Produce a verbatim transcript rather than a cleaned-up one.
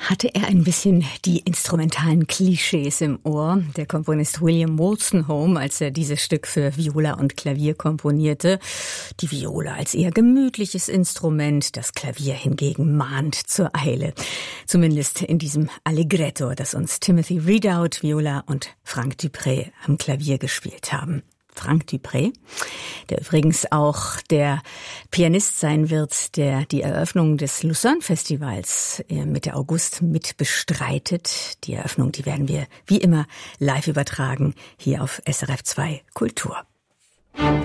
Hatte er ein bisschen die instrumentalen Klischees im Ohr, der Komponist William Wolstenholme, als er dieses Stück für Viola und Klavier komponierte. Die Viola als eher gemütliches Instrument, das Klavier hingegen mahnt zur Eile. Zumindest in diesem Allegretto, das uns Timothy Ridout, Viola und Frank Dupré am Klavier gespielt haben. Frank Dupré, der übrigens auch der Pianist sein wird, der die Eröffnung des Lucerne-Festivals Mitte August mit bestreitet. Die Eröffnung, die werden wir wie immer live übertragen hier auf S R F zwei Kultur.